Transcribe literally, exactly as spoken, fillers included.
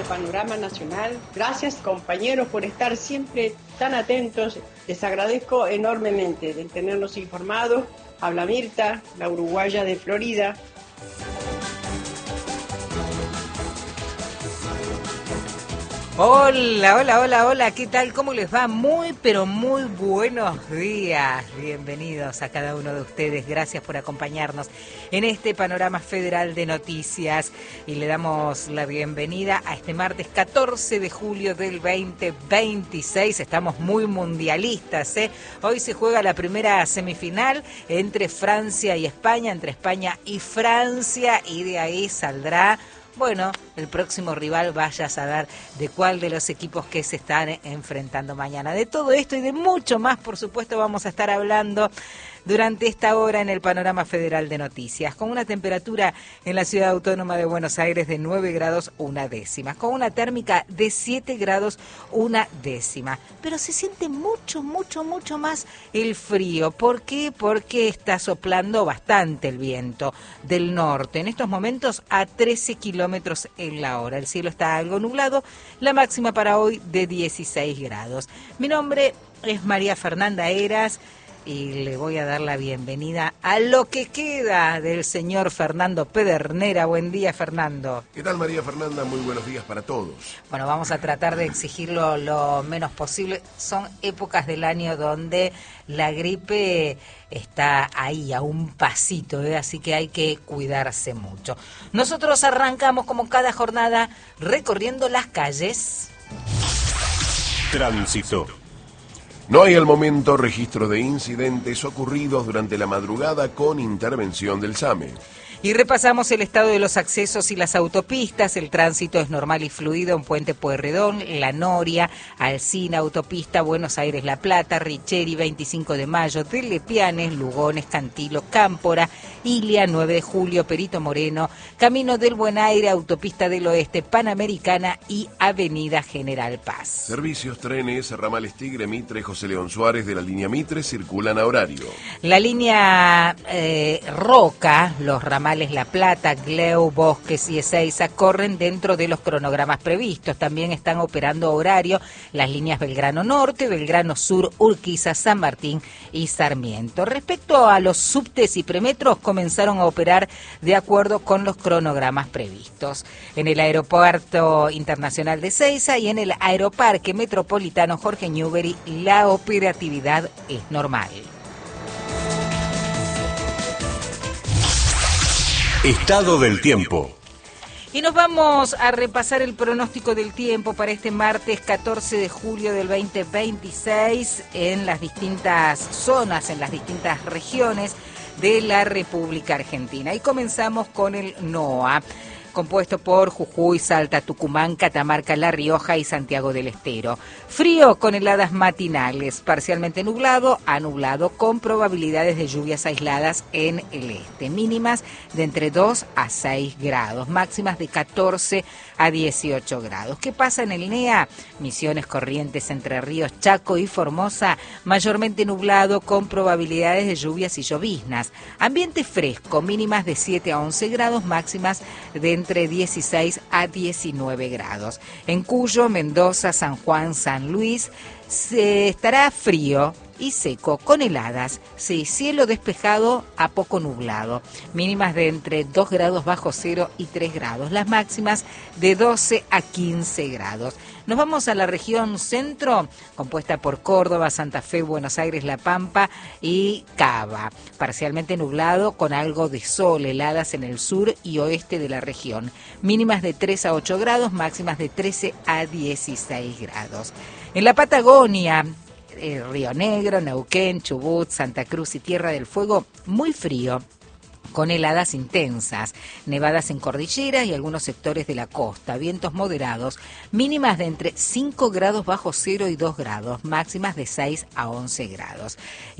Panorama Nacional. Gracias, compañeros, por estar siempre tan atentos. Les agradezco enormemente de tenernos informados. Habla Mirta, la uruguaya de Florida. Hola, hola, hola, hola, ¿qué tal? ¿Cómo les va? Muy, pero muy buenos días. Bienvenidos a cada uno de ustedes. Gracias por acompañarnos en este panorama federal de noticias. Y le damos la bienvenida a este martes catorce de julio del veinte veintiséis. Estamos muy mundialistas, ¿eh? Hoy se juega la primera semifinal entre Francia y España, entre España y Francia, y de ahí saldrá... Bueno, el próximo rival, vaya a saber de cuál de los equipos que se están enfrentando mañana. De todo esto y de mucho más, por supuesto, vamos a estar hablando durante esta hora en el Panorama Federal de Noticias, con una temperatura en la Ciudad Autónoma de Buenos Aires de nueve grados una décima, con una térmica de siete grados una décima. Pero se siente mucho, mucho, mucho más el frío. ¿Por qué? Porque está soplando bastante el viento del norte. En estos momentos a trece kilómetros en la hora. El cielo está algo nublado, la máxima para hoy de dieciséis grados. Mi nombre es María Fernanda Heras. Y le voy a dar la bienvenida a lo que queda del señor Fernando Pedernera. Buen día, Fernando. ¿Qué tal, María Fernanda? Muy buenos días para todos. Bueno, vamos a tratar de exigirlo lo menos posible. Son épocas del año donde la gripe está ahí, a un pasito, ¿eh? Así que hay que cuidarse mucho. Nosotros arrancamos como cada jornada recorriendo las calles. Tránsito. No hay al momento registro de incidentes ocurridos durante la madrugada con intervención del SAME. Y repasamos el estado de los accesos y las autopistas. El tránsito es normal y fluido en Puente Pueyrredón, La Noria, Alsina, Autopista Buenos Aires-La Plata, Richeri, veinticinco de mayo, Del Lepianes, Lugones, Cantilo, Cámpora, Ilia, nueve de julio, Perito Moreno, Camino del Buen Aire, Autopista del Oeste, Panamericana y Avenida General Paz. Servicios, trenes, ramales Tigre, Mitre, José León Suárez de la línea Mitre circulan a horario. La línea eh, Roca, los ramales La Plata, Gleu, Bosques y Ezeiza corren dentro de los cronogramas previstos. También están operando a horario las líneas Belgrano Norte, Belgrano Sur, Urquiza, San Martín y Sarmiento. Respecto a los subtes y premetros, comenzaron a operar de acuerdo con los cronogramas previstos. En el Aeropuerto Internacional de Ezeiza y en el Aeroparque Metropolitano Jorge Newbery, la operatividad es normal. Estado del tiempo. Y nos vamos a repasar el pronóstico del tiempo para este martes catorce de julio del veinte veintiséis en las distintas zonas, en las distintas regiones de la República Argentina. Y comenzamos con el NOA, compuesto por Jujuy, Salta, Tucumán, Catamarca, La Rioja y Santiago del Estero. Frío con heladas matinales, parcialmente nublado a nublado, con probabilidades de lluvias aisladas en el este. Mínimas de entre dos a seis grados, máximas de catorce a dieciocho grados. ¿Qué pasa en el NEA? Misiones, Corrientes, Entre Ríos, Chaco y Formosa, mayormente nublado, con probabilidades de lluvias y lloviznas. Ambiente fresco, mínimas de siete a once grados, máximas de entre dieciséis a diecinueve grados. En Cuyo, Mendoza, San Juan, San Luis, se estará frío y seco, con heladas, sí, cielo despejado a poco nublado, mínimas de entre dos grados bajo cero y tres grados, las máximas de doce a quince grados. Nos vamos a la región centro, compuesta por Córdoba, Santa Fe, Buenos Aires, La Pampa y Cava, parcialmente nublado con algo de sol, heladas en el sur y oeste de la región, mínimas de tres a ocho grados, máximas de trece a dieciséis grados. En la Patagonia, Eh, Río Negro, Neuquén, Chubut, Santa Cruz y Tierra del Fuego, muy frío, con heladas intensas, nevadas en cordilleras y algunos sectores de la costa, vientos moderados, mínimas de entre cinco grados bajo cero y dos grados, máximas de seis a once grados.